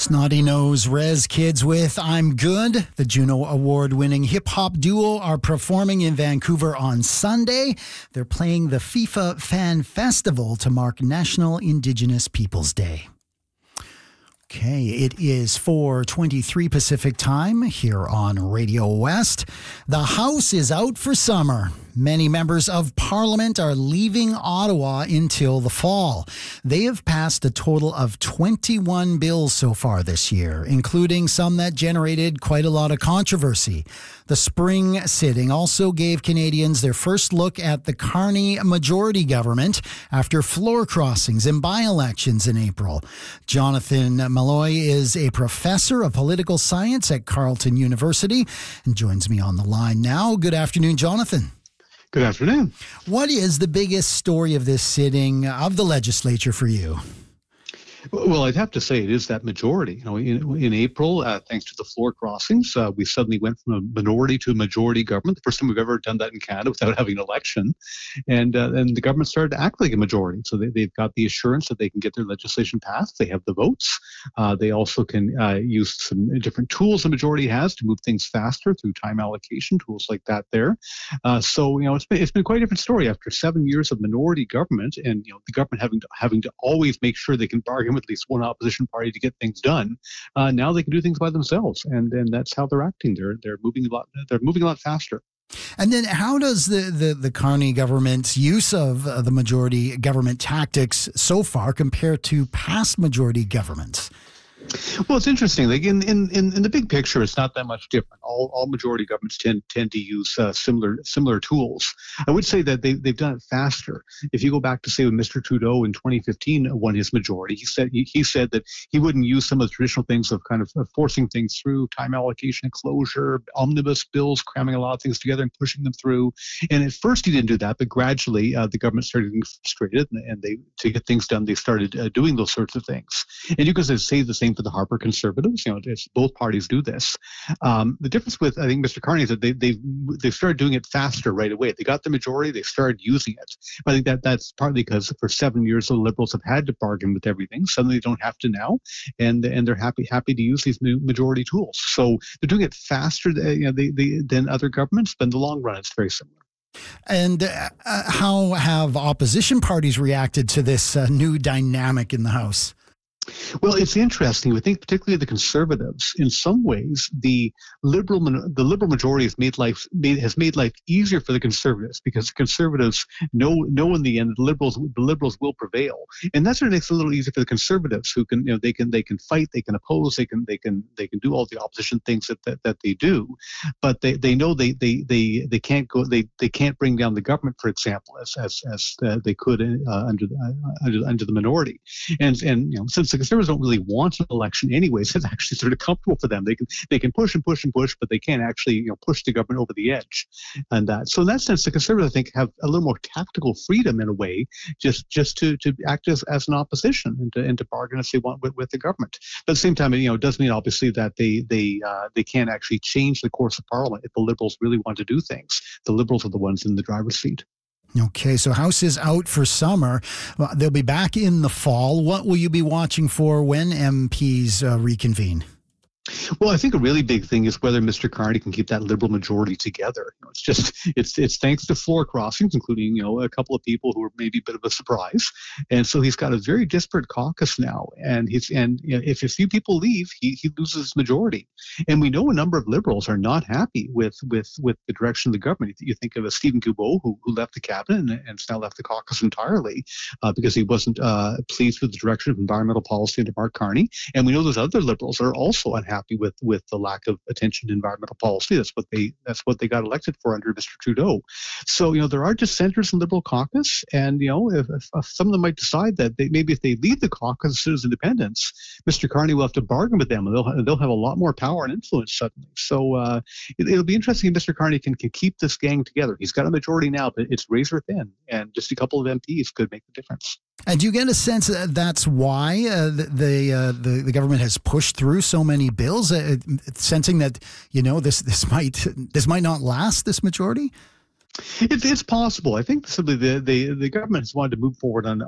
Snotty Nose Rez Kids with I'm Good. The Juno Award-winning hip-hop duo are performing in Vancouver on Sunday. They're playing the FIFA Fan Festival to mark National Indigenous Peoples Day. Okay, it is 4:23 Pacific time here on Radio West. The House is out for summer. Many members of Parliament are leaving Ottawa until the fall. They have passed a total of 21 bills so far this year, including some that generated quite a lot of controversy. The spring sitting also gave Canadians their first look at the Carney majority government after floor crossings and by-elections in April. Jonathan Malloy is a professor of political science at Carleton University and joins me on the line now. Good afternoon, Jonathan. Good afternoon. What is the biggest story of this sitting of the legislature for you? Well, I'd have to say it is that majority. In April, thanks to the floor crossings, we suddenly went from a minority to a majority government. The first time we've ever done that in Canada without having an election. And the government started to act like a majority. So they've got the assurance that they can get their legislation passed. They have the votes. They also can use some different tools the majority has to move things faster through time allocation, tools like that there. So it's been quite a different story after 7 years of minority government and the government having to always make sure they can bargain with at least one opposition party to get things done. Now they can do things by themselves, and that's how they're acting. They're moving a lot. They're moving a lot faster. And then, how does the Carney government's use of the majority government tactics so far compare to past majority governments? Well, it's interesting. Like in the big picture, it's not that much different. All majority governments tend to use similar tools. I would say that they've done it faster. If you go back to say when Mr. Trudeau in 2015 won his majority, he said that he wouldn't use some of the traditional things of kind of forcing things through, time allocation and closure, omnibus bills, cramming a lot of things together and pushing them through. And at first he didn't do that, but gradually the government started getting frustrated, and to get things done, they started doing those sorts of things. And you could say the same for the Harper Conservatives. Both parties do this. The difference with, I think, Mr. Carney is that they've started doing it faster right away. They got the majority, they started using it. I think that's partly because for 7 years the Liberals have had to bargain with everything. Suddenly they don't have to now, and they're happy to use these new majority tools. So they're doing it faster than other governments, but in the long run it's very similar. And how have opposition parties reacted to this new dynamic in the House? Well, it's interesting. I think particularly the Conservatives, in some ways, the liberal majority has made life easier for the Conservatives, because the Conservatives know in the end the liberals will prevail, and that sort of makes it a little easier for the Conservatives, who can they can fight, they can oppose, they can do all the opposition things that they do, but they know they can't go they can't bring down the government, for example, as they could under the minority, and since the Conservatives don't really want an election anyways, it's actually sort of comfortable for them. They can push and push and push, but they can't actually push the government over the edge. And so in that sense, the Conservatives, I think, have a little more tactical freedom in a way, just to act as an opposition and to bargain as they want with the government. But at the same time, it does mean obviously that they can't actually change the course of Parliament if the Liberals really want to do things. The Liberals are the ones in the driver's seat. Okay, so House is out for summer. They'll be back in the fall. What will you be watching for when MPs reconvene? Well, I think a really big thing is whether Mr. Carney can keep that Liberal majority together. It's thanks to floor crossings, including a couple of people who are maybe a bit of a surprise, and so he's got a very disparate caucus now. And if a few people leave, he loses his majority. And we know a number of Liberals are not happy with the direction of the government. You think of a Stephen Guilbeault who left the cabinet and has now left the caucus entirely because he wasn't pleased with the direction of environmental policy under Mark Carney. And we know those other Liberals are also unhappy with the lack of attention to environmental policy. That's what they got elected for under Mr. Trudeau. So there are dissenters in the Liberal caucus, and if some of them might decide that maybe if they leave the caucus as independents, Mr. Carney will have to bargain with them, and they'll have a lot more power and influence suddenly. So it'll be interesting if Mr. Carney can keep this gang together. He's got a majority now, but it's razor thin, and just a couple of MPs could make the difference. And do you get a sense that that's why the government has pushed through so many bills, sensing that this might not last, this majority? It's possible. I think simply the government has wanted to move forward on